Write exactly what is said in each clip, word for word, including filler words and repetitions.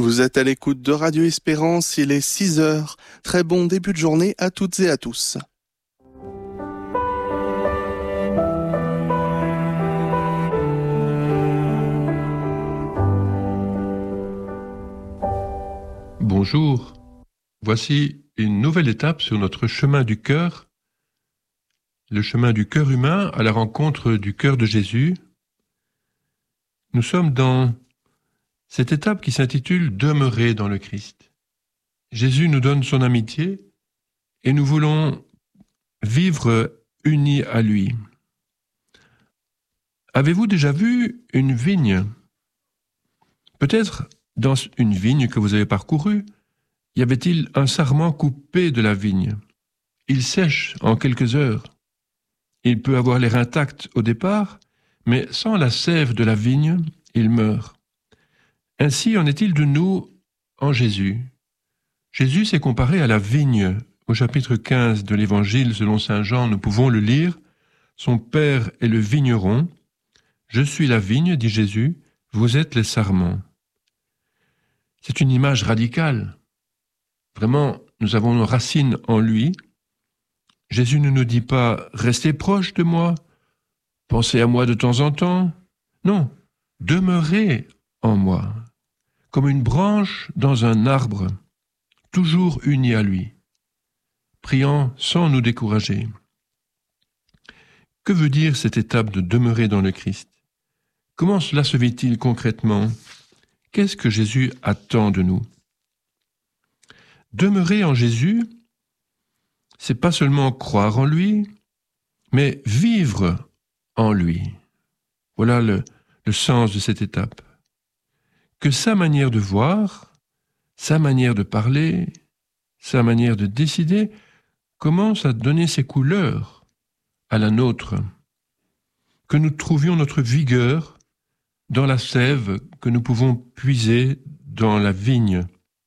Vous êtes à l'écoute de Radio Espérance, il est six heures. Très bon début de journée à toutes et à tous. Bonjour, voici une nouvelle étape sur notre chemin du cœur, le chemin du cœur humain à la rencontre du cœur de Jésus. Nous sommes dans cette étape qui s'intitule « Demeurer dans le Christ ». Jésus nous donne son amitié et nous voulons vivre unis à lui. Avez-vous déjà vu une vigne ? Peut-être dans une vigne que vous avez parcourue, y avait-il un sarment coupé de la vigne ? Il sèche en quelques heures. Il peut avoir l'air intact au départ, mais sans la sève de la vigne, il meurt. Ainsi en est-il de nous en Jésus. Jésus s'est comparé à la vigne. Au chapitre quinze de l'Évangile selon saint Jean, nous pouvons le lire. Son père est le vigneron. Je suis la vigne, dit Jésus, vous êtes les sarments. C'est une image radicale. Vraiment, nous avons nos racines en lui. Jésus ne nous dit pas « restez proche de moi, pensez à moi de temps en temps ». Non, demeurez en moi, comme une branche dans un arbre, toujours unie à lui, priant sans nous décourager. Que veut dire cette étape de demeurer dans le Christ ? Comment cela se vit-il concrètement ? Qu'est-ce que Jésus attend de nous ? Demeurer en Jésus, c'est pas seulement croire en lui, mais vivre en lui. Voilà le, le sens de cette étape. Que sa manière de voir, sa manière de parler, sa manière de décider commence à donner ses couleurs à la nôtre. Que nous trouvions notre vigueur dans la sève que nous pouvons puiser dans la vigne.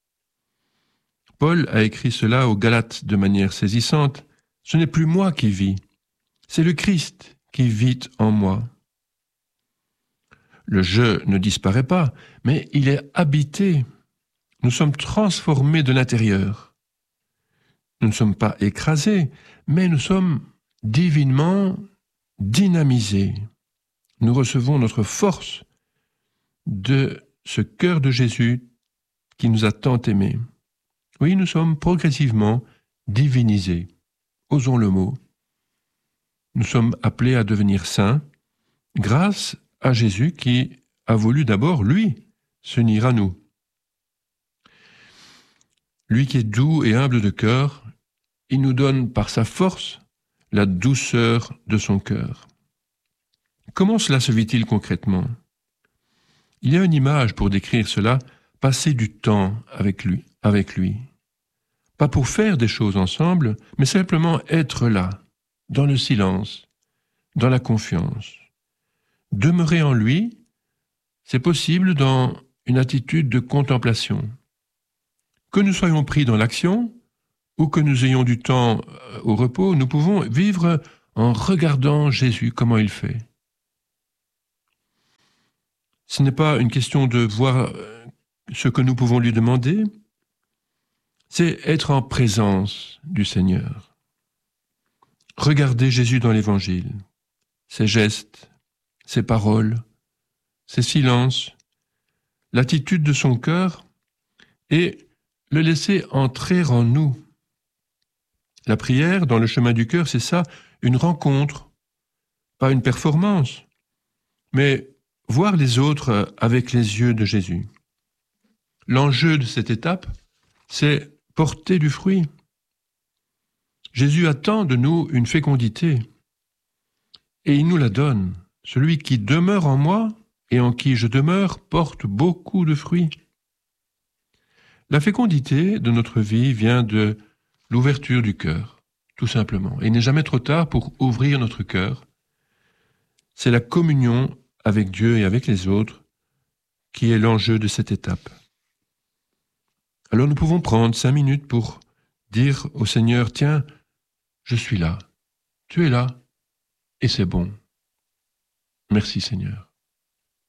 Paul a écrit cela aux Galates de manière saisissante. « Ce n'est plus moi qui vis, c'est le Christ qui vit en moi. » Le « je » ne disparaît pas, mais il est habité. Nous sommes transformés de l'intérieur. Nous ne sommes pas écrasés, mais nous sommes divinement dynamisés. Nous recevons notre force de ce cœur de Jésus qui nous a tant aimés. Oui, nous sommes progressivement divinisés. Osons le mot. Nous sommes appelés à devenir saints grâce à Jésus qui a voulu d'abord, lui, s'unir à nous. Lui qui est doux et humble de cœur, il nous donne par sa force la douceur de son cœur. Comment cela se vit-il concrètement ? Il y a une image pour décrire cela, passer du temps avec lui, avec lui. Pas pour faire des choses ensemble, mais simplement être là, dans le silence, dans la confiance. Demeurer en lui, c'est possible dans une attitude de contemplation. Que nous soyons pris dans l'action ou que nous ayons du temps au repos, nous pouvons vivre en regardant Jésus, comment il fait. Ce n'est pas une question de voir ce que nous pouvons lui demander, c'est être en présence du Seigneur. Regardez Jésus dans l'Évangile, ses gestes, ses paroles, ses silences, l'attitude de son cœur et le laisser entrer en nous. La prière, dans le chemin du cœur, c'est ça, une rencontre, pas une performance, mais voir les autres avec les yeux de Jésus. L'enjeu de cette étape, c'est porter du fruit. Jésus attend de nous une fécondité et il nous la donne. Celui qui demeure en moi et en qui je demeure porte beaucoup de fruits. La fécondité de notre vie vient de l'ouverture du cœur, tout simplement. Et il n'est jamais trop tard pour ouvrir notre cœur. C'est la communion avec Dieu et avec les autres qui est l'enjeu de cette étape. Alors nous pouvons prendre cinq minutes pour dire au Seigneur, tiens, je suis là, tu es là, et c'est bon. Merci Seigneur.